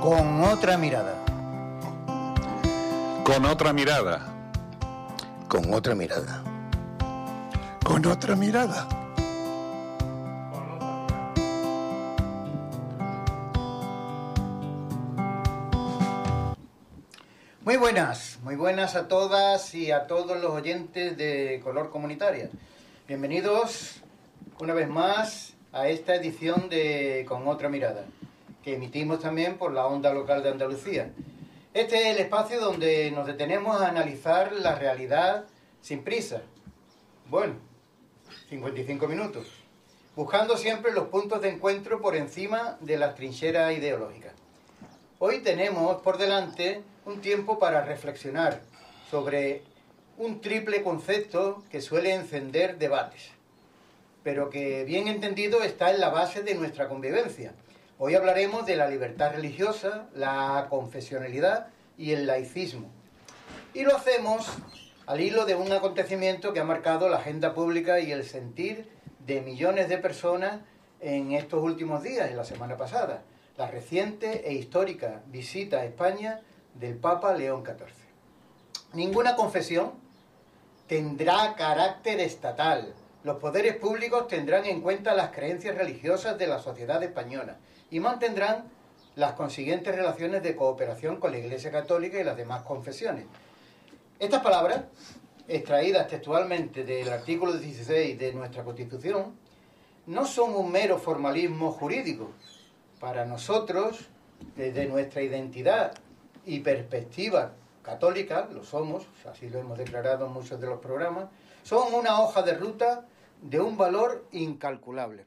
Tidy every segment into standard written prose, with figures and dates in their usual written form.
Con otra mirada. Con otra mirada. Con otra mirada. Con otra mirada. Muy buenas a todas y a todos los oyentes de Color Comunitaria. Bienvenidos una vez más a esta edición de Con otra mirada, que emitimos también por la onda local de Andalucía. Este es el espacio donde nos detenemos a analizar la realidad sin prisa. Bueno, 55 minutos, buscando siempre los puntos de encuentro por encima de las trincheras ideológicas. Hoy tenemos por delante un tiempo para reflexionar sobre un triple concepto que suele encender debates, pero que bien entendido está en la base de nuestra convivencia. Hoy hablaremos de la libertad religiosa, la confesionalidad y el laicismo. Y lo hacemos al hilo de un acontecimiento que ha marcado la agenda pública y el sentir de millones de personas en estos últimos días, en la semana pasada, la reciente e histórica visita a España del Papa León XIV. Ninguna confesión tendrá carácter estatal. Los poderes públicos tendrán en cuenta las creencias religiosas de la sociedad española y mantendrán las consiguientes relaciones de cooperación con la Iglesia Católica y las demás confesiones. Estas palabras, extraídas textualmente del artículo 16 de nuestra Constitución, no son un mero formalismo jurídico. Para nosotros, desde nuestra identidad y perspectiva católica, lo somos, así lo hemos declarado en muchos de los programas, son una hoja de ruta de un valor incalculable.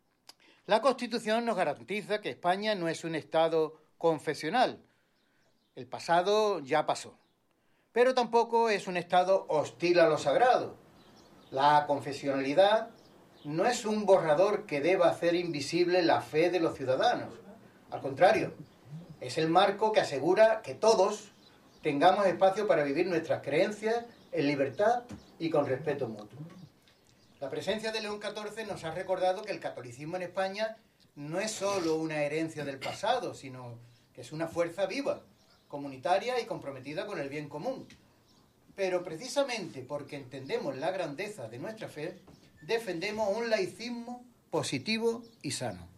La Constitución nos garantiza que España no es un Estado confesional. El pasado ya pasó. Pero tampoco es un Estado hostil a lo sagrado. La confesionalidad no es un borrador que deba hacer invisible la fe de los ciudadanos. Al contrario, es el marco que asegura que todos tengamos espacio para vivir nuestras creencias en libertad y con respeto mutuo. La presencia de León XIV nos ha recordado que el catolicismo en España no es solo una herencia del pasado, sino que es una fuerza viva, comunitaria y comprometida con el bien común. Pero precisamente porque entendemos la grandeza de nuestra fe, defendemos un laicismo positivo y sano.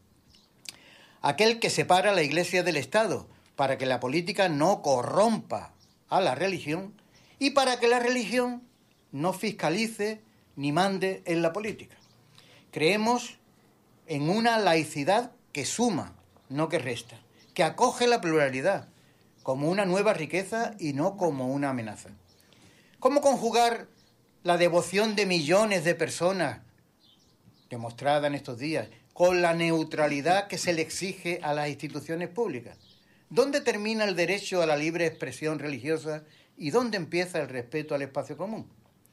Aquel que separa a la Iglesia del Estado para que la política no corrompa a la religión y para que la religión no fiscalice ni mande en la política. Creemos en una laicidad que suma, no que resta, que acoge la pluralidad como una nueva riqueza y no como una amenaza. ¿Cómo conjugar la devoción de millones de personas, demostrada en estos días, con la neutralidad que se le exige a las instituciones públicas? ¿Dónde termina el derecho a la libre expresión religiosa y dónde empieza el respeto al espacio común?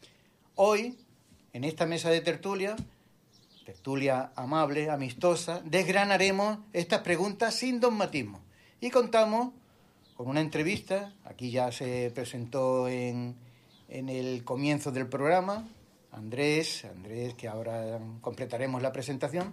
Hoy, en esta mesa de tertulia amable, amistosa, desgranaremos estas preguntas sin dogmatismo y contamos con una entrevista, aquí ya se presentó en el comienzo del programa, Andrés, que ahora completaremos la presentación,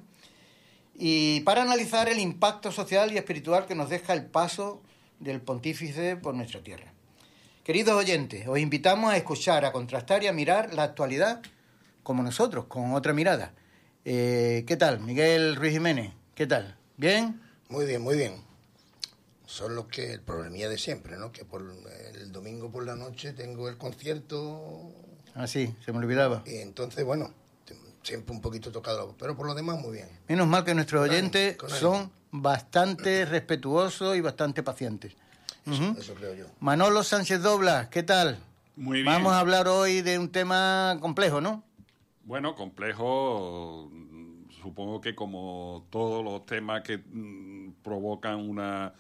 y para analizar el impacto social y espiritual que nos deja el paso del pontífice por nuestra tierra. Queridos oyentes, os invitamos a escuchar, a contrastar y a mirar la actualidad como nosotros, con otra mirada. ¿Qué tal, Miguel Ruiz Jiménez? ¿Qué tal? ¿Bien? Muy bien, muy bien. Son los que el problemilla de siempre, ¿no? Que por el domingo por la noche tengo el concierto. Ah, sí, se me olvidaba. Y entonces, bueno, siempre un poquito tocado, pero por lo demás muy bien. Menos mal que nuestros oyentes son bastante respetuosos y bastante pacientes. Eso creo yo. Manolo Sánchez Doblas, ¿qué tal? Muy bien. Vamos a hablar hoy de un tema complejo, ¿no? Bueno, complejo, supongo que como todos los temas que provocan una,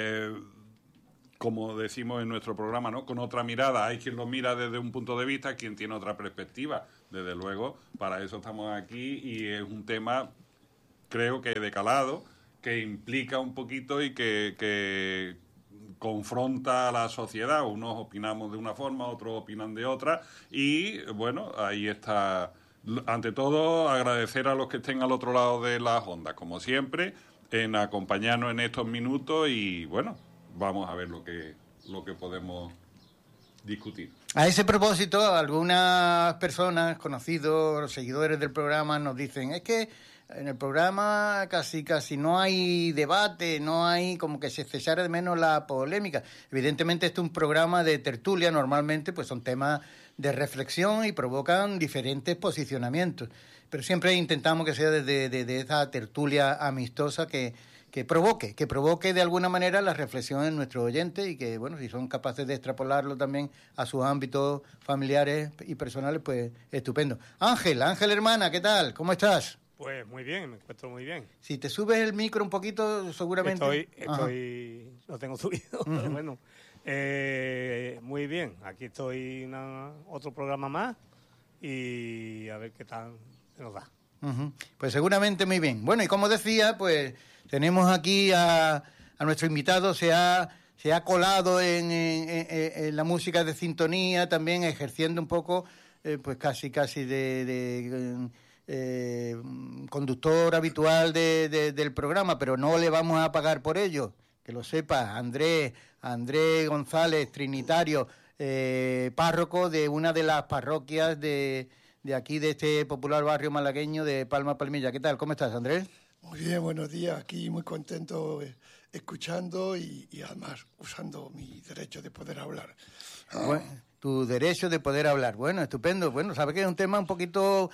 como decimos en nuestro programa, ¿no? Con otra mirada. Hay quien lo mira desde un punto de vista, quien tiene otra perspectiva. Desde luego, para eso estamos aquí y es un tema, creo que de calado, que implica un poquito y que confronta a la sociedad. Unos opinamos de una forma, otros opinan de otra y, bueno, ahí está. Ante todo, agradecer a los que estén al otro lado de las ondas, como siempre, en acompañarnos en estos minutos y, bueno, vamos a ver lo que podemos discutir. A ese propósito, algunas personas, conocidos, seguidores del programa, nos dicen, es que en el programa casi no hay debate, no hay como que se cesara de menos la polémica. Evidentemente este es un programa de tertulia, normalmente pues son temas de reflexión y provocan diferentes posicionamientos. Pero siempre intentamos que sea desde esa tertulia amistosa que provoque de alguna manera la reflexión en nuestros oyentes y que, bueno, si son capaces de extrapolarlo también a sus ámbitos familiares y personales, pues estupendo. Ángel, hermana, ¿qué tal? ¿Cómo estás? Pues muy bien, me encuentro muy bien. Si te subes el micro un poquito, seguramente... Lo tengo subido, pero bueno. Muy bien, aquí estoy en otro programa más y a ver qué tal se nos da. Pues seguramente muy bien. Bueno, y como decía, pues tenemos aquí a nuestro invitado, se ha colado en la música de sintonía, también ejerciendo un poco, pues casi de conductor habitual del programa, pero no le vamos a pagar por ello, que lo sepa. Andrés González, trinitario, párroco de una de las parroquias de aquí, de este popular barrio malagueño de Palma Palmilla. ¿Qué tal? ¿Cómo estás, Andrés? Muy bien, buenos días. Aquí muy contento escuchando y además usando mi derecho de poder hablar. Bueno, tu derecho de poder hablar. Bueno, estupendo. Bueno, sabes que es un tema un poquito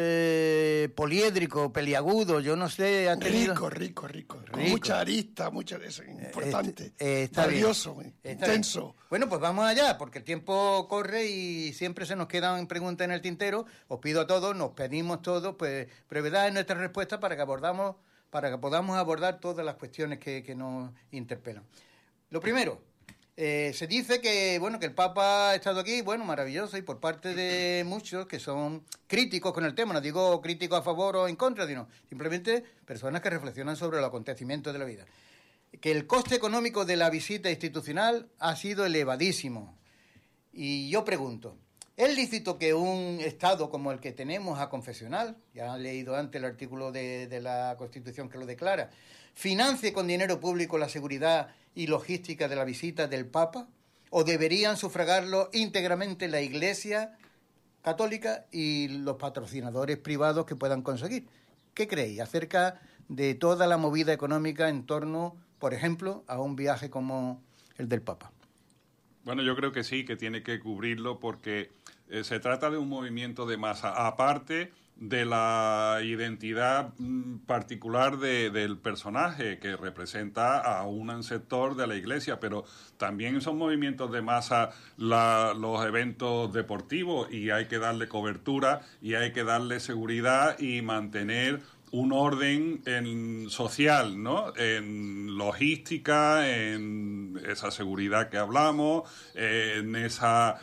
poliédrico, peliagudo. Yo no sé... Rico. Con mucha arista, es importante. Está valioso, bien. Intenso. Bien. Bueno, pues vamos allá, porque el tiempo corre y siempre se nos quedan preguntas en el tintero. Os pido a todos, nos pedimos todos, pues brevedad en nuestra respuesta para que podamos abordar todas las cuestiones que nos interpelan. Lo primero... se dice que el Papa ha estado aquí, maravilloso, y por parte de muchos que son críticos con el tema, no digo críticos a favor o en contra, sino simplemente personas que reflexionan sobre los acontecimientos de la vida. Que el coste económico de la visita institucional ha sido elevadísimo. Y yo pregunto, ¿es lícito que un Estado como el que tenemos aconfesional, ya han leído antes el artículo de la Constitución que lo declara, financie con dinero público la seguridad y logística de la visita del Papa, o deberían sufragarlo íntegramente la Iglesia Católica y los patrocinadores privados que puedan conseguir? ¿Qué creéis acerca de toda la movida económica en torno, por ejemplo, a un viaje como el del Papa? Bueno, yo creo que sí, que tiene que cubrirlo porque se trata de un movimiento de masa, aparte de la identidad particular del personaje que representa a un sector de la Iglesia, pero también son movimientos de masa los eventos deportivos y hay que darle cobertura y hay que darle seguridad y mantener un orden social, ¿no? En logística, en esa seguridad que hablamos, en esa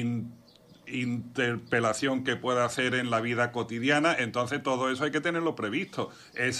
interpelación que pueda hacer en la vida cotidiana. Entonces todo eso hay que tenerlo previsto.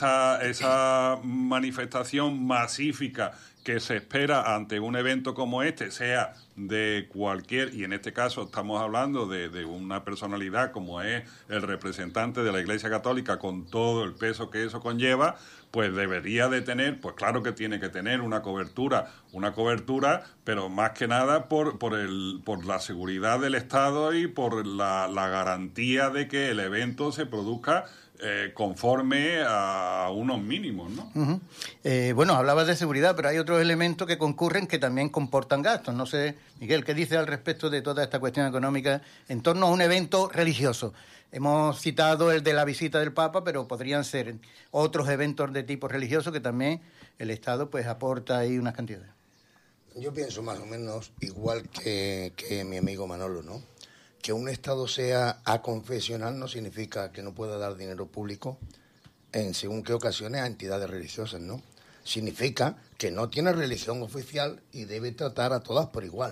Esa manifestación masífica que se espera ante un evento como este, sea de cualquier, y en este caso estamos hablando de una personalidad como es el representante de la Iglesia Católica, con todo el peso que eso conlleva, pues debería de tener, pues claro que tiene que tener una cobertura, pero más que nada por la seguridad del Estado y por la garantía de que el evento se produzca conforme a unos mínimos, ¿no? Hablabas de seguridad, pero hay otros elementos que concurren que también comportan gastos. No sé, Miguel, ¿qué dices al respecto de toda esta cuestión económica en torno a un evento religioso? Hemos citado el de la visita del Papa, pero podrían ser otros eventos de tipo religioso que también el Estado pues aporta ahí unas cantidades. Yo pienso más o menos igual que mi amigo Manolo, ¿no? Que un Estado sea aconfesional no significa que no pueda dar dinero público en según qué ocasiones a entidades religiosas, ¿no? Significa que no tiene religión oficial y debe tratar a todas por igual.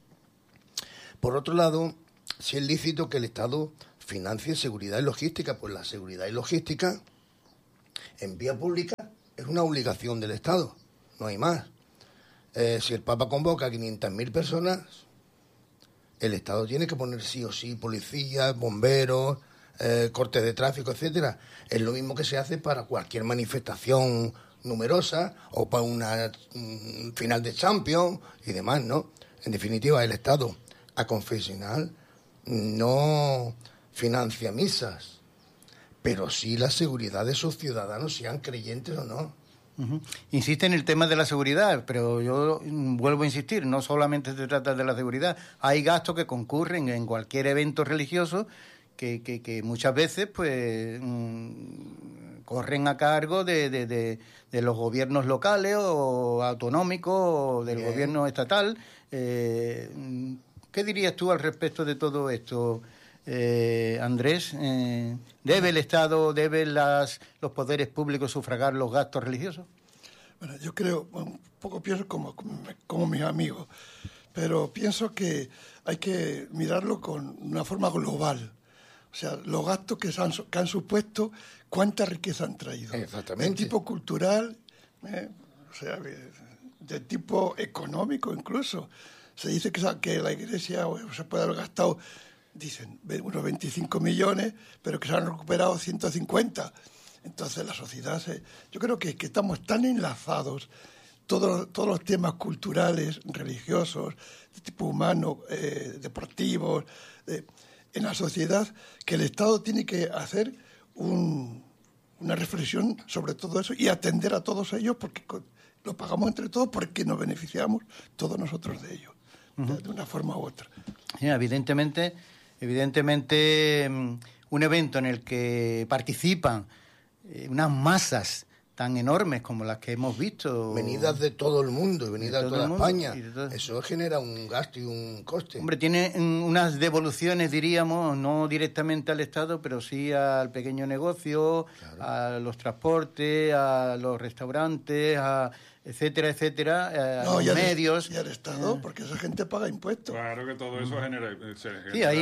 Por otro lado, si es lícito que el Estado financie seguridad y logística, pues la seguridad y logística en vía pública es una obligación del Estado, no hay más. Si el Papa convoca a 500.000 personas, el Estado tiene que poner sí o sí policías, bomberos, cortes de tráfico, etcétera. Es lo mismo que se hace para cualquier manifestación numerosa o para una final de Champions y demás, ¿no? En definitiva, el Estado aconfesional no financia misas, pero sí la seguridad de sus ciudadanos, sean creyentes o no. Uh-huh. Insiste en el tema de la seguridad, pero yo vuelvo a insistir, no solamente se trata de la seguridad, hay gastos que concurren en cualquier evento religioso que muchas veces pues corren a cargo de los gobiernos locales o autonómicos o del gobierno estatal. ¿Qué dirías tú al respecto de todo esto, Andrés? ¿Debe el Estado, deben los poderes públicos sufragar los gastos religiosos? Bueno, yo creo, un poco pienso como mis amigos, pero pienso que hay que mirarlo con una forma global. O sea, los gastos que han supuesto, cuánta riqueza han traído. Exactamente. De tipo cultural, o sea, de tipo económico incluso. Se dice que la Iglesia se puede haber gastado, dicen, unos 25 millones, pero que se han recuperado 150. Entonces la sociedad, yo creo que estamos tan enlazados, todos los temas culturales, religiosos, de tipo humano, deportivos, en la sociedad, que el Estado tiene que hacer una reflexión sobre todo eso y atender a todos ellos porque lo pagamos entre todos porque nos beneficiamos todos nosotros de ellos, de una forma u otra. Sí, evidentemente, un evento en el que participan unas masas tan enormes como las que hemos visto. Venidas de todo el mundo, venidas de toda España. Todo. Eso genera un gasto y un coste. Hombre, tiene unas devoluciones, diríamos, no directamente al Estado, pero sí al pequeño negocio, claro, a los transportes, a los restaurantes, etcétera, etcétera, a los medios. Y al Estado, porque esa gente paga impuestos. Claro que todo eso genera sí, hay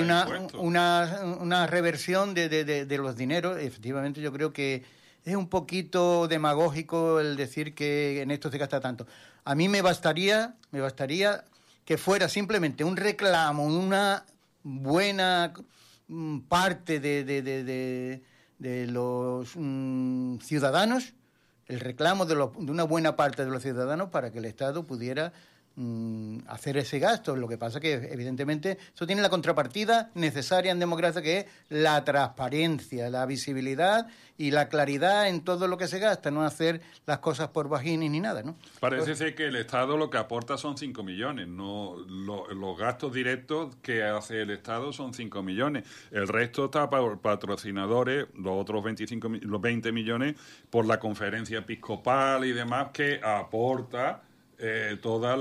una reversión de los dineros. Efectivamente, yo creo que es un poquito demagógico el decir que en esto se gasta tanto. A mí me bastaría que fuera simplemente un reclamo, una buena parte de los ciudadanos, el reclamo de una buena parte de los ciudadanos para que el Estado pudiera hacer ese gasto. Lo que pasa que evidentemente eso tiene la contrapartida necesaria en democracia, que es la transparencia, la visibilidad y la claridad en todo lo que se gasta, no hacer las cosas por bajini ni nada, ¿no? Parece ser que el Estado lo que aporta son 5 millones, no los gastos directos que hace el Estado son 5 millones. El resto está por patrocinadores, los otros 20 millones por la conferencia episcopal y demás que aporta toda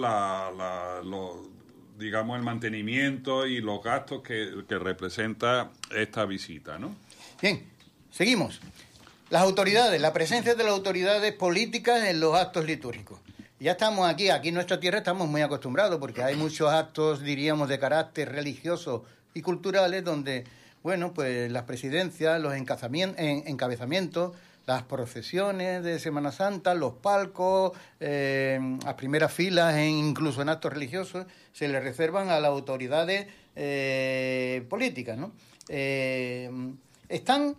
digamos, el mantenimiento y los gastos que representa esta visita, ¿no? Bien, seguimos. Las autoridades, la presencia de las autoridades políticas en los actos litúrgicos. Ya estamos aquí en nuestra tierra estamos muy acostumbrados porque hay muchos actos, diríamos, de carácter religioso y culturales donde, bueno, pues las presidencias, los encabezamientos, las procesiones de Semana Santa, los palcos, las primeras filas, incluso en actos religiosos, se le reservan a las autoridades políticas, ¿no? ¿Están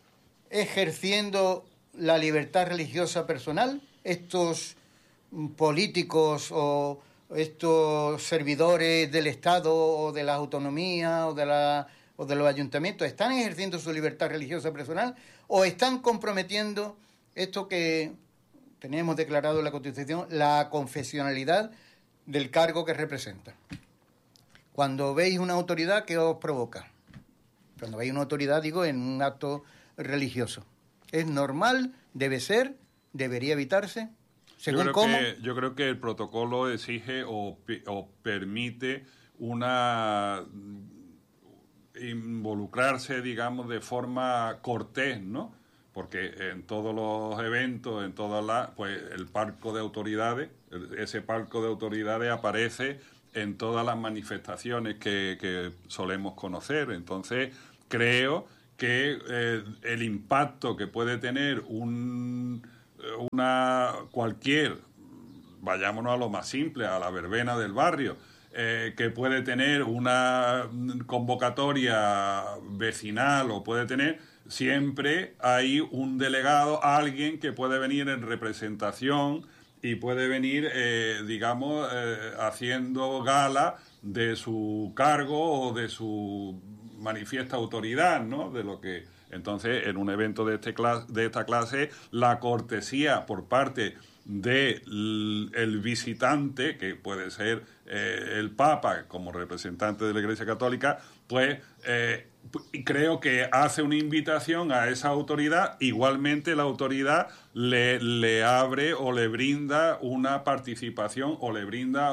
ejerciendo la libertad religiosa personal estos políticos o estos servidores del Estado o de la autonomía o de los ayuntamientos? ¿Están ejerciendo su libertad religiosa personal o están comprometiendo esto que tenemos declarado en la Constitución, la confesionalidad del cargo que representa? Cuando veis una autoridad, ¿qué os provoca? Cuando veis una autoridad, digo, en un acto religioso. ¿Es normal? ¿Debe ser? ¿Debería evitarse? ¿Según cómo? Yo creo que el protocolo exige o permite involucrarse, digamos, de forma cortés, ¿no? Porque en todos los eventos, pues el palco de autoridades, ese palco de autoridades aparece en todas las manifestaciones que solemos conocer. Entonces, creo que el impacto que puede tener vayámonos a lo más simple, a la verbena del barrio, que puede tener una convocatoria vecinal o puede tener, siempre hay un delegado, alguien que puede venir en representación y puede venir, haciendo gala de su cargo o de su manifiesta autoridad, ¿no? De lo que entonces en un evento de esta clase la cortesía por parte del visitante, que puede ser el Papa como representante de la Iglesia Católica, pues creo que hace una invitación a esa autoridad. Igualmente la autoridad le abre o le brinda una participación o le brinda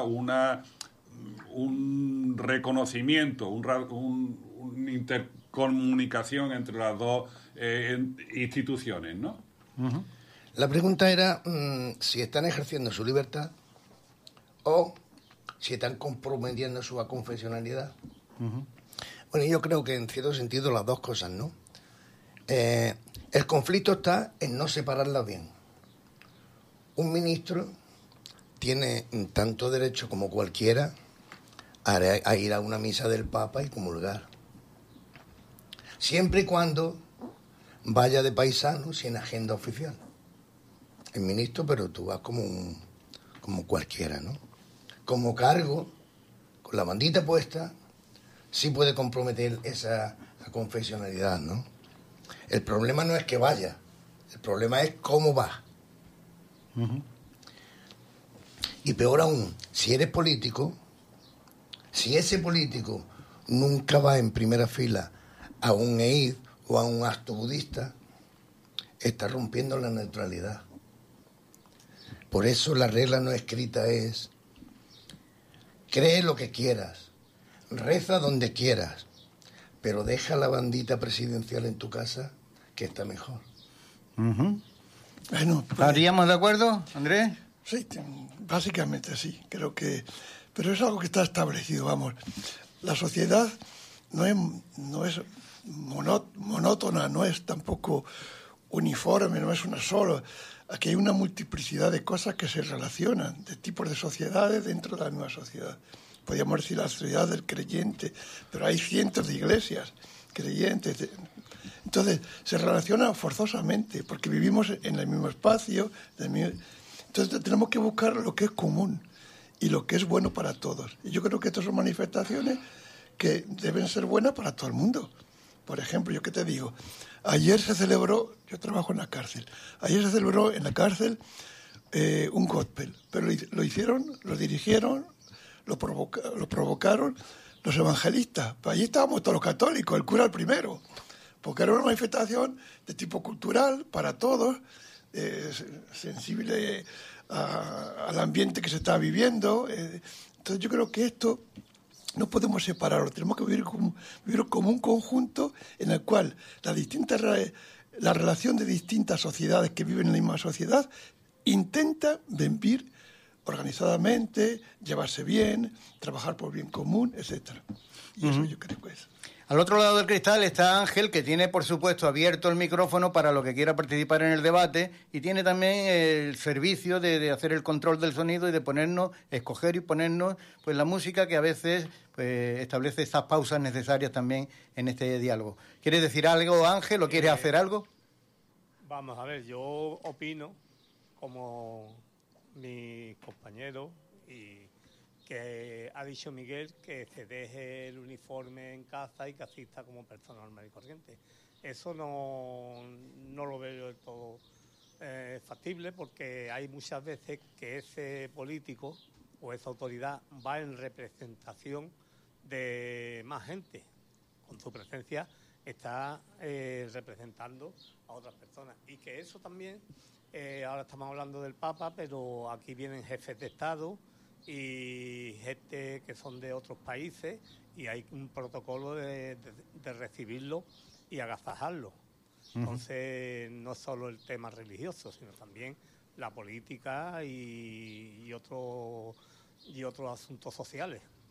un reconocimiento, una intercomunicación entre las dos instituciones, ¿no? Uh-huh. La pregunta era si están ejerciendo su libertad o si están comprometiendo su aconfesionalidad. Uh-huh. Bueno, yo creo que en cierto sentido las dos cosas, ¿no? El conflicto está en no separarlas bien. Un ministro tiene tanto derecho como cualquiera a ir a una misa del Papa y comulgar. Siempre y cuando vaya de paisano sin agenda oficial. El ministro, pero tú vas como cualquiera, ¿no? Como cargo, con la bandita puesta, sí puede comprometer esa confesionalidad, ¿no? El problema no es que vaya, el problema es cómo va. Uh-huh. Y peor aún, si eres político, si ese político nunca va en primera fila a un eid o a un acto budista, está rompiendo la neutralidad. Por eso la regla no escrita es: cree lo que quieras, reza donde quieras, pero deja la bandita presidencial en tu casa, que está mejor. Uh-huh. Bueno, pues, ¿estaríamos de acuerdo, Andrés? Sí, básicamente sí, creo que... Pero es algo que está establecido, vamos. La sociedad no es monótona, no es tampoco uniforme, no es una sola. Aquí hay una multiplicidad de cosas que se relacionan, de tipos de sociedades dentro de la misma sociedad. Podríamos decir la sociedad del creyente, pero hay cientos de iglesias creyentes. Entonces, se relaciona forzosamente, porque vivimos en el mismo espacio. Entonces, tenemos que buscar lo que es común y lo que es bueno para todos. Y yo creo que estas son manifestaciones que deben ser buenas para todo el mundo. Por ejemplo, yo qué te digo, ayer se celebró, yo trabajo en la cárcel, ayer se celebró en la cárcel un gospel, pero lo dirigieron, lo provocaron los evangelistas. Pues allí estábamos todos los católicos, el cura el primero, porque era una manifestación de tipo cultural para todos, sensible al ambiente que se está viviendo. Entonces yo creo que esto no podemos separarlo, tenemos que vivir como un conjunto en el cual la relación de distintas sociedades que viven en la misma sociedad intenta vivir organizadamente, llevarse bien, trabajar por bien común, etcétera. Y eso yo creo que es. Al otro lado del cristal está Ángel, que tiene, por supuesto, abierto el micrófono para lo que quiera participar en el debate, y tiene también el servicio de hacer el control del sonido y de escoger y ponernos pues la música que a veces pues establece esas pausas necesarias también en este diálogo. ¿Quieres decir algo, Ángel, o quieres hacer algo? Vamos a ver, yo opino como mi compañero y que ha dicho Miguel, que se deje el uniforme en casa y que asista como persona normal y corriente. Eso no lo veo del todo factible, porque hay muchas veces que ese político o esa autoridad va en representación de más gente. Con su presencia está representando a otras personas. Y que eso también, ahora estamos hablando del Papa, pero aquí vienen jefes de Estado y gente que son de otros países, y hay un protocolo de recibirlo y agasajarlo. Entonces, no es solo el tema religioso, sino también la política y otros asuntos sociales.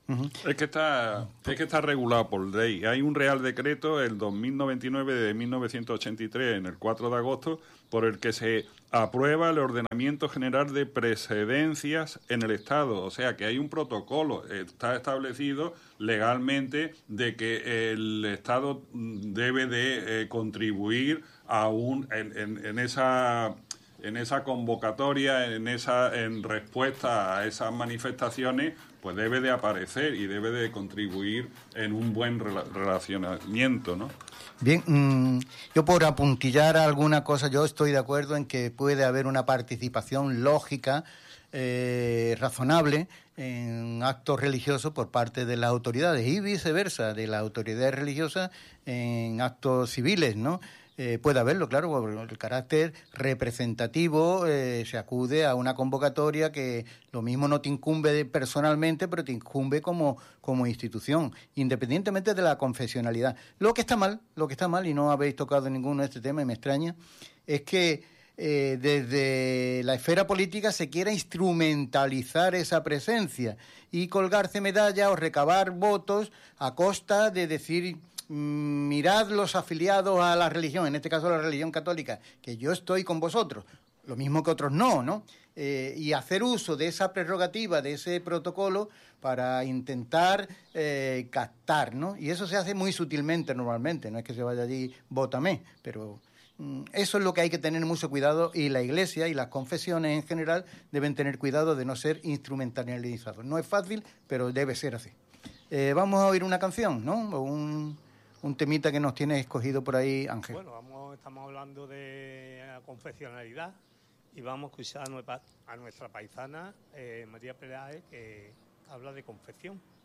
Es que está regulado por ley. Hay un Real Decreto, el 2099 de 1983, en el 4 de agosto, por el que se aprueba el ordenamiento general de precedencias en el Estado. O sea, que hay un protocolo, está establecido legalmente de que el Estado debe de contribuir a en esa convocatoria, en respuesta a esas manifestaciones, pues debe de aparecer y debe de contribuir en un buen relacionamiento, ¿no? Bien, yo por apuntillar alguna cosa, yo estoy de acuerdo en que puede haber una participación lógica, razonable, en actos religiosos por parte de las autoridades y viceversa, de las autoridades religiosas en actos civiles, ¿no? Puede haberlo, claro, por el carácter representativo, se acude a una convocatoria que lo mismo no te incumbe personalmente, pero te incumbe como institución, independientemente de la confesionalidad. Lo que está mal, y no habéis tocado ninguno de este tema y me extraña, es que desde la esfera política se quiera instrumentalizar esa presencia y colgarse medallas o recabar votos a costa de decir: mirad los afiliados a la religión, en este caso la religión católica, que yo estoy con vosotros, lo mismo que otros no, y hacer uso de esa prerrogativa, de ese protocolo para intentar captar, ¿no? Y eso se hace muy sutilmente normalmente, no es que se vaya allí, vótame, pero eso es lo que hay que tener mucho cuidado, y la Iglesia y las confesiones en general deben tener cuidado de no ser instrumentalizados. No es fácil, pero debe ser así. Vamos a oír una canción, ¿no? O un temita que nos tiene escogido por ahí, Ángel. Bueno, estamos hablando de confesionalidad y vamos a escuchar a nuestra paisana María Peláez, que habla de confesión.